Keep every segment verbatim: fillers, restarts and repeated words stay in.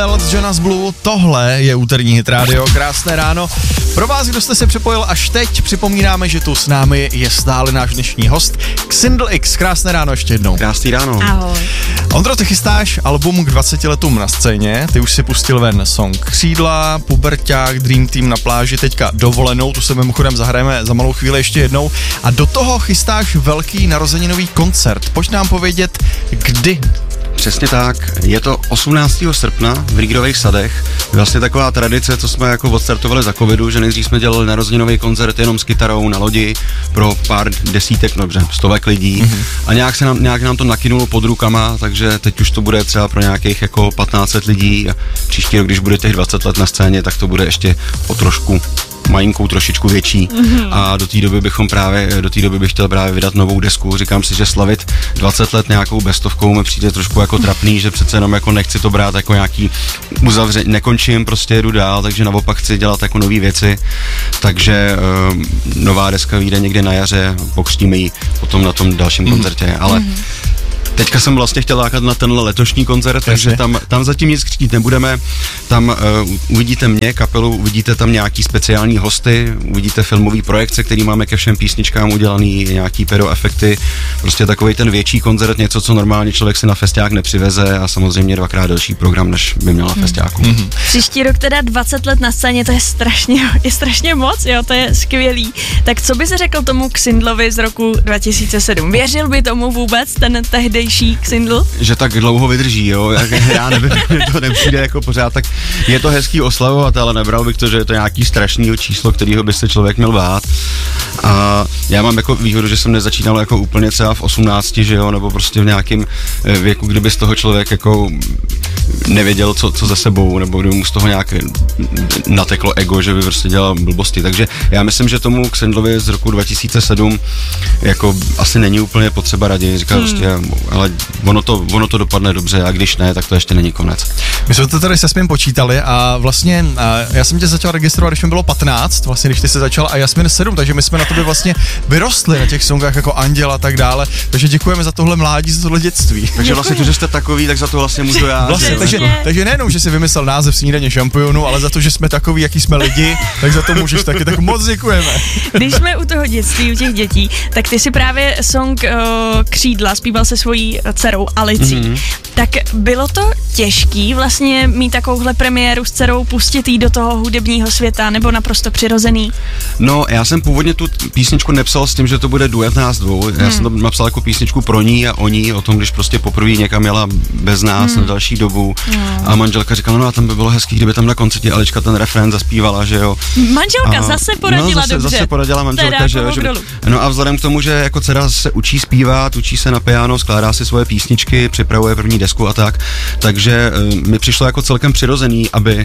Jonas Blue, tohle je úterní Hit Radio, krásné ráno. Pro vás, kdo jste se připojil až teď, připomínáme, že tu s námi je stále náš dnešní host Xindl X. Krásné ráno ještě jednou. Krásný ráno. Ahoj. Ondro, ty chystáš album k dvaceti letům na scéně, ty už si pustil ven song Křídla, Puberťák, Dream Team na pláži, teďka Dovolenou, tu se mimochodem zahrajeme za malou chvíli ještě jednou, a do toho chystáš velký narozeninový koncert. Pojď nám povědět, kdy? Přesně tak, je to osmnáctého srpna v Rígrových sadech. Vlastně taková tradice, co jsme jako odstartovali za covidu, že nejdřív jsme dělali narozeninový koncert jenom s kytarou na lodi pro pár desítek, no dobře, stovek lidí. Mm-hmm. A nějak, se nám, nějak nám to nakynulo pod rukama, takže teď už to bude třeba pro nějakých jako patnáct set lidí a příští rok, když bude těch dvacet let na scéně, tak to bude ještě o trošku malinkou, trošičku větší. Mm-hmm. A do té doby bychom právě, do té doby bych chtěl právě vydat novou desku. Říkám si, že slavit dvacet let nějakou bestovkou mi přijde trošku jako trapný, že přece jenom jako nechci to brát jako nějaký uzavření, nekončím, prostě jedu dál, takže naopak chci dělat jako nové věci. Takže um, nová deska vyjde někde na jaře, pokřtíme ji potom na tom dalším mm-hmm. koncertě, ale mm-hmm. teďka jsem vlastně chtěl lákat na tenhle letošní koncert, takže tam, tam zatím nic křtít nebudeme. Tam uh, uvidíte mě, kapelu, uvidíte tam nějaký speciální hosty, uvidíte filmový projekce, který máme ke všem písničkám udělaný, nějaký pedoefekty, prostě takovej ten větší koncert, něco, co normálně člověk si na festiák nepřiveze, a samozřejmě dvakrát delší program, než by měl na festiáku. Hmm. Příští rok teda dvacet let na scéně, to je strašně, je strašně moc, jo, to je skvělý. Tak co by se řekl tomu Xindlovi z roku dva tisíce sedm? Věřil by tomu vůbec ten tehdy Xindl? Že tak dlouho vydrží, jo, já nevím, to nepřijde jako pořád, tak je to hezký oslavovat, ale nebral bych to, že je to nějaký strašný číslo, kterýho by se člověk měl bát. A já mám jako výhodu, že jsem nezačínal jako úplně třeba v osmnácti, že jo, nebo prostě v nějakém věku, kdyby z toho člověk jako nevěděl, co, co za sebou, nebo kdyby mu z toho nějak nateklo ego, že by prostě dělal blbosti. Takže já myslím, že tomu Xindlovi z roku dva tisíce sedm jako asi není úplně potřeba raději říkat, hmm. prostě, ale ono to, ono to dopadne dobře, a když ne, tak to ještě není konec. My jsme to tady se Jasmin počítali a vlastně a já jsem tě začal registrovat, když mi bylo patnáct, vlastně když ty se začal, a Jasmin sedm, takže my jsme na tobě vlastně vyrostli na těch songách jako Anděl a tak dále, takže děkujeme za tohle mládí, za tohle dětství. Takže vlastně to, že jste takový, tak za to vlastně můžu já. Vlastně, takže, takže nejenom, že jsi vymyslel název Snídaně šampionu, ale za to, že jsme takový, jaký jsme lidi, tak za to můžeš taky, tak moc děkujeme. Když jsme u toho dětství, u těch dětí, tak ty si právě song uh, Křídla zpíval se svojí dcerou Alicí. Mm-hmm. Tak bylo to těžký vlastně mít takovouhle premiéru s dcerou, pustit jí do toho hudebního světa, nebo naprosto přirozený? No, já jsem původně tu písničku nepsal s tím, že to bude duet nás dvou. Já hmm. jsem to napsal jako písničku pro ní a o ní, o tom, když prostě poprvé někam jela bez nás hmm. na další dobu. Hmm. A manželka říkala, no a tam by bylo hezký, kdyby tam na koncertě Alička ten refrén zaspívala, že jo. Manželka a, zase poradila no, zase, dobře. zase poradila manželka, že jo. Že by, no a vzhledem k tomu, že jako dcera se učí zpívat, učí se na piano, skládá si svoje písničky, připravuje první desku a tak, takže uh, mi přišlo jako celkem přirozený, aby,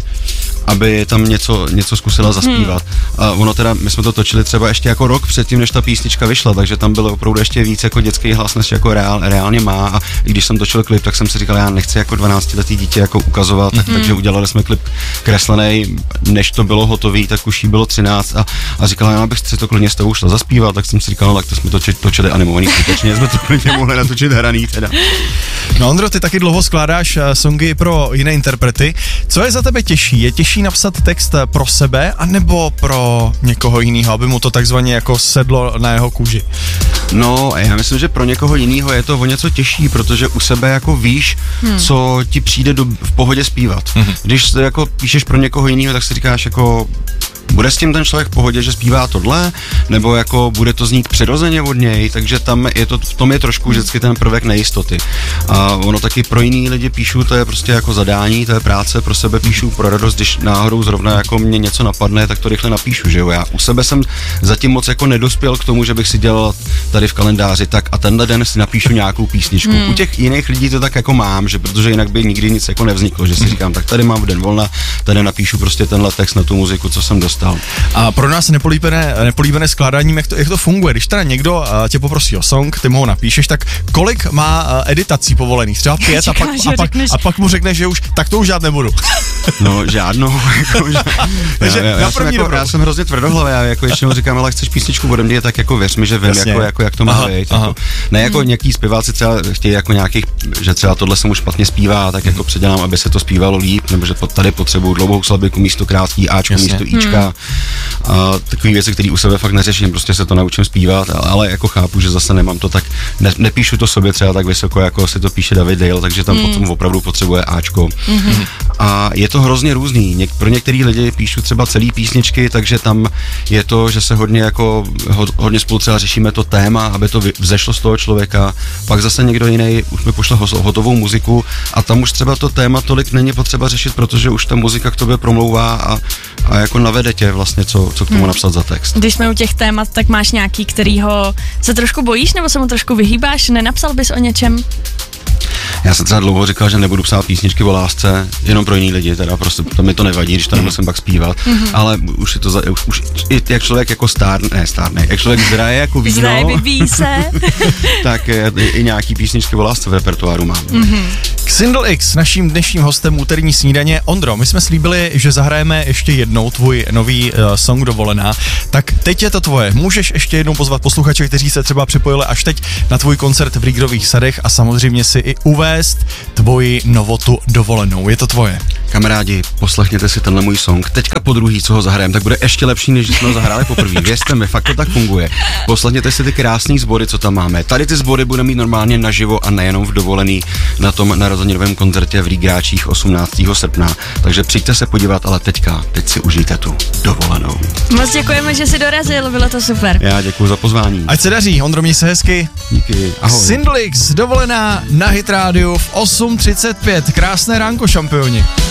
aby tam něco, něco zkusila zaspívat. Hmm. A ono teda, my jsme to točili třeba ještě jako rok předtím, než ta písnička vyšla, takže tam bylo opravdu ještě víc jako dětský hlas, než jako reál, reálně má, a i když jsem točil klip, tak jsem si říkal, já nechci jako dvanáctiletý dítě jako ukazovat, hmm. tak, takže udělali jsme klip kreslený, než to bylo hotový, tak už jí bylo třináct, a, a říkala, já bych si to klidně s tou šla zaspívat, tak jsem si říkal, no tak to jsme točili, točili animovaný, skutečně jsme to klidně mohli natočit hraný teda. No Ondro, ty taky dlouho skládáš songy pro jiné interprety. Co je za tebe těžší? Je těžší napsat text pro sebe, anebo pro někoho jiného, aby mu to takzvaně jako sedlo na jeho kůži? No, já myslím, že pro někoho jiného je to o něco těžší, protože u sebe jako víš, hmm. co ti přijde do, v pohodě zpívat. Hmm. Když jako píšeš pro někoho jiného, tak si říkáš jako, bude s tím ten člověk v pohodě, že zpívá tohle, nebo jako bude to znít přirozeně od něj, takže tam je to, v tom je trošku vždycky ten prvek nejistoty. A ono taky pro jiný lidi píšu, to je prostě jako zadání, to je práce, pro sebe píšu pro radost, když náhodou zrovna jako mě něco napadne, tak to rychle napíšu, že jo. Já u sebe jsem zatím moc jako nedospěl k tomu, že bych si dělal tady v kalendáři tak a tenhle den si napíšu nějakou písničku. Hmm. U těch jiných lidí to tak jako mám, že protože jinak by nikdy nic jako nevzniklo, že si říkám, tak tady mám den volna, tady napíšu prostě tenhle text na tu muziku, co jsem dostal. A pro nás nepolíbené, nepolíbené skládáním, jak to, jak to funguje? Když teda někdo uh, tě poprosí o song, ty mu ho napíšeš, tak kolik má uh, editací povolených? Třeba pět. Čeká, a, pak, a, pak, a pak mu řekne, že už, tak to už žádné nebudu. No žádnou. Jako, že, Takže já, já, já, jsem jako, já jsem hrozně tvrdohlavý, já jako ještě říkám, ale chceš písničku ode mě, tak jako věř mi, že vím, jako, jako, jak to má být. Jako, ne jako hmm. nějaký zpěváci třeba chtějí jako nějakých, že třeba tohle se mu špatně zpívá, tak jako předělám, aby se to zpívalo líp, nebo že tady potřebuju dlouhou slabiku místo krátký Ačko, jasně. místo Ička. Hmm. A takové věci, které u sebe fakt neřeším, prostě se to naučím zpívat, ale jako chápu, že zase nemám to tak, ne, nepíšu to sobě třeba tak vysoko, jako si to píše David Dale, takže tam hmm. potom opravdu potřebuje Ačko. Hmm. A je to hrozně různý. Něk, pro některý lidi píšu třeba celý písničky, takže tam je to, že se hodně jako hodně spolu třeba řešíme to téma, aby to vzešlo z toho člověka. Pak zase někdo jiný už mi pošle hotovou muziku a tam už třeba to téma tolik není potřeba řešit, protože už ta muzika k tobě promlouvá a, a jako navede tě vlastně, co, co k tomu hmm. napsat za text. Když jsme u těch témat, tak máš nějaký, kterýho se trošku bojíš nebo se mu trošku vyhýbáš? Nenapsal bys o něčem? Já jsem třeba dlouho říkal, že nebudu psát písničky o lásce, jenom pro jiný lidi, teda prostě to mi to nevadí, když to nemusím pak zpívat, mm-hmm. ale už je to, za, už, už jak člověk jako stárne, ne stárne, jak člověk zraje jako víno, zraje, vyvíjí se, tak i, i nějaký písničky o lásce v repertoáru mám. Mm-hmm. Xindl X, naším dnešním hostem úterní snídaně. Ondro, my jsme slíbili, že zahrajeme ještě jednou tvůj nový uh, song Dovolená, tak teď je to tvoje. Můžeš ještě jednou pozvat posluchače, kteří se třeba připojili až teď na tvůj koncert v Rígrových sadech a samozřejmě si i uvést tvoji novotu Dovolenou. Je to tvoje. Kamarádi, poslechněte si tenhle můj song. Teďka po druhý, co ho zahrajeme, tak bude ještě lepší, než jsme ho zahráli poprvé. Věřte mi, fakt to tak funguje. Poslechněte si ty krásný sbory, co tam máme. Tady ty sbory budeme mít normálně naživo a nejenom v Dovolený na tom narozeninovém koncertě v Rígráčích osmnáctého srpna. Takže přijďte se podívat, ale teďka, teď si užijte tu Dovolenou. Moc děkujeme, že jsi dorazil, bylo to super. Já děkuji za pozvání. Ať se daří, Ondro, měj se hezky. Díky, ahoj. Xindl X, Dovolená na Hit rádiu v osm třicet pět. Krásné ránko, šampioni.